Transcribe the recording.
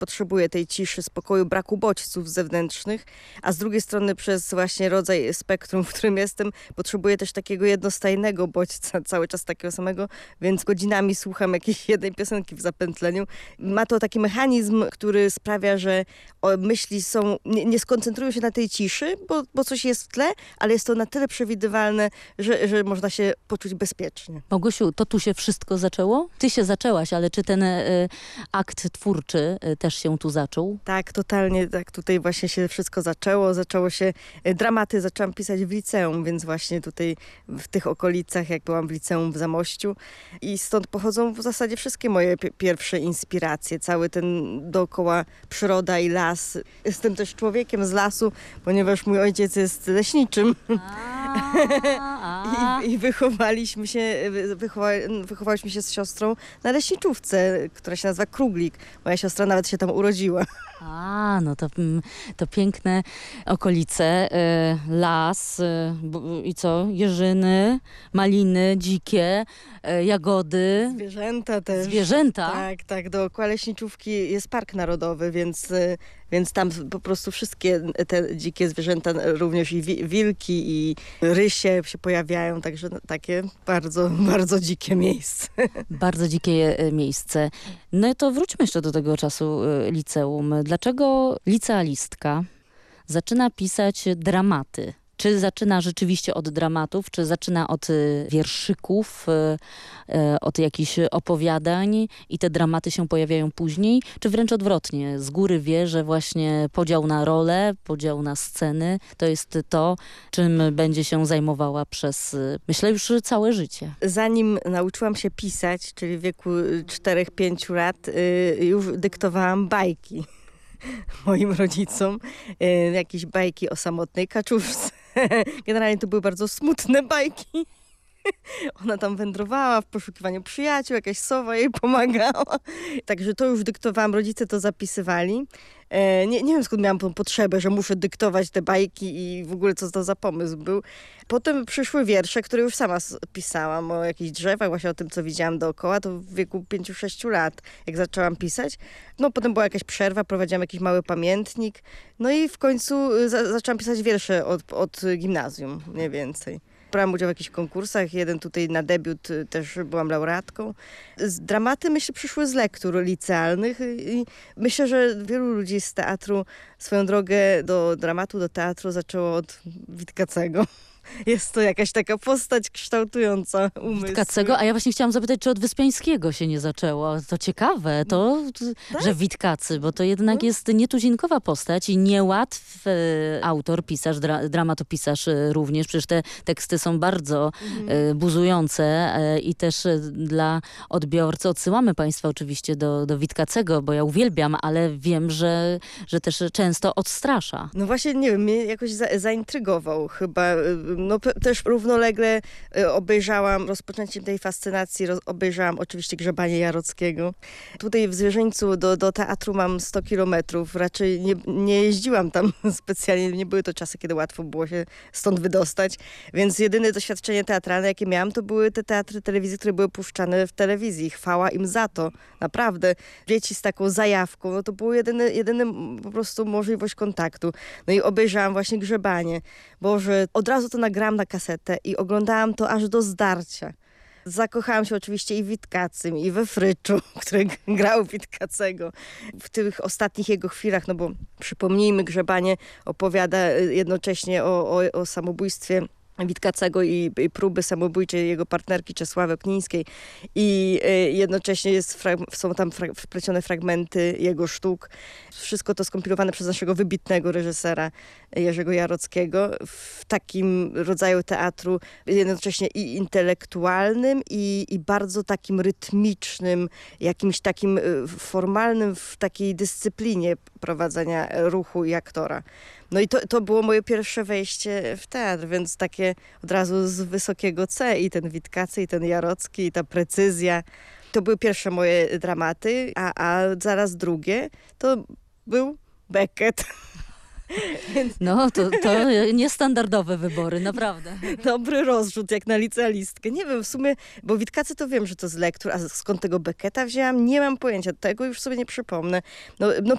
potrzebuję tej ciszy, spokoju, braku bodźców zewnętrznych, a z drugiej strony przez właśnie rodzaj spektrum, w którym jestem, potrzebuję też takiego jednostajnego bodźca, cały czas takiego samego, więc godzinami słucham jakiejś jednej piosenki w zapętleniu. Ma to taki mechanizm, który sprawia, że myśli są, nie skoncentrują się na tej ciszy, bo coś jest w tle, ale jest to na tyle przewidywalne, że można się poczuć bezpiecznie. Małgosiu, to tu się wszystko zaczęło? Ty się zaczęłaś, ale czy ten akt twórczy też się tu zaczął? Tak, totalnie, tak tutaj właśnie się wszystko zaczęło. Zaczęło się, dramaty zaczęłam pisać w liceum, więc właśnie tutaj w tych okolicach, jak byłam w liceum w Zamościu i stąd pochodzą w zasadzie wszystkie moje pierwsze inspiracje. Cały ten dookoła przyroda i las. Jestem też człowiekiem z lasu, ponieważ mój ojciec jest leśniczym. I wychowaliśmy się z siostrą na leśniczówce, która się nazywa Kruglik. Moja siostra nawet się tam urodziła. No to piękne okolice, las i co? Jeżyny, maliny, dzikie, jagody. Zwierzęta też. Zwierzęta? Tak. Dookoła leśniczówki jest park narodowy, więc tam po prostu wszystkie te dzikie zwierzęta, również i wilki i rysie się pojawiają, także takie bardzo, bardzo dzikie miejsce. Bardzo dzikie miejsce. No to wróćmy jeszcze do tego czasu liceum. Dlaczego licealistka zaczyna pisać dramaty? Czy zaczyna rzeczywiście od dramatów, czy zaczyna od wierszyków, od jakichś opowiadań i te dramaty się pojawiają później? Czy wręcz odwrotnie, z góry wie, że właśnie podział na role, podział na sceny to jest to, czym będzie się zajmowała przez, myślę, już całe życie? Zanim nauczyłam się pisać, czyli w wieku 4-5 lat, już dyktowałam bajki moim rodzicom, jakieś bajki o samotnej kaczuszce. Generalnie to były bardzo smutne bajki. Ona tam wędrowała w poszukiwaniu przyjaciół, jakaś sowa jej pomagała. Także to już dyktowałam, rodzice to zapisywali. Nie wiem, skąd miałam tą potrzebę, że muszę dyktować te bajki i w ogóle co to za pomysł był. Potem przyszły wiersze, które już sama pisałam o jakichś drzewach, właśnie o tym, co widziałam dookoła. To w wieku 5-6 lat, jak zaczęłam pisać. No potem była jakaś przerwa, prowadziłam jakiś mały pamiętnik. No i w końcu zaczęłam pisać wiersze od gimnazjum, mniej więcej. Brałam udział w jakichś konkursach, jeden tutaj na debiut też byłam laureatką. Dramaty, myślę, przyszły z lektur licealnych i myślę, że wielu ludzi z teatru swoją drogę do dramatu, do teatru zaczęło od Witkacego. Jest to jakaś taka postać kształtująca umysł. Witkacego, a ja właśnie chciałam zapytać, czy od Wyspiańskiego się nie zaczęło. To ciekawe, że Witkacy, bo to jednak jest nietuzinkowa postać i niełatwy autor, pisarz, dramatopisarz również. Przecież te teksty są bardzo buzujące i też dla odbiorcy odsyłamy Państwa oczywiście do Witkacego, bo ja uwielbiam, ale wiem, że też często odstrasza. No właśnie, nie wiem, mnie jakoś zaintrygował chyba. No też równolegle obejrzałam, rozpoczęciem tej fascynacji, obejrzałam oczywiście Grzebanie Jarockiego. Tutaj w Zwierzyńcu do teatru mam 100 kilometrów. Raczej nie jeździłam tam specjalnie, nie były to czasy, kiedy łatwo było się stąd wydostać. Więc jedyne doświadczenie teatralne, jakie miałam, to były te teatry telewizji, które były puszczane w telewizji. Chwała im za to. Naprawdę. Dzieci z taką zajawką, no to było jedyny po prostu możliwość kontaktu. No i obejrzałam właśnie Grzebanie. Boże, od razu to nagrałam na kasetę i oglądałam to aż do zdarcia. Zakochałam się oczywiście i w Witkacym, i we Fryczu, który grał Witkacego. W tych ostatnich jego chwilach, no bo przypomnijmy, Grzebanie opowiada jednocześnie o samobójstwie Witkacego i próby samobójczej jego partnerki Czesławy Oknińskiej i jednocześnie są tam wplecione fragmenty jego sztuk. Wszystko to skompilowane przez naszego wybitnego reżysera Jerzego Jarockiego w takim rodzaju teatru jednocześnie i intelektualnym i bardzo takim rytmicznym, jakimś takim formalnym w takiej dyscyplinie prowadzenia ruchu i aktora. No i to było moje pierwsze wejście w teatr, więc takie od razu z wysokiego C i ten Witkacy, i ten Jarocki, i ta precyzja. To były pierwsze moje dramaty, a zaraz drugie to był Beckett. No, to niestandardowe wybory, naprawdę. Dobry rozrzut, jak na licealistkę. Nie wiem, w sumie, bo Witkacy to wiem, że to z lektur, a skąd tego Becketta wzięłam, nie mam pojęcia. Tego już sobie nie przypomnę. No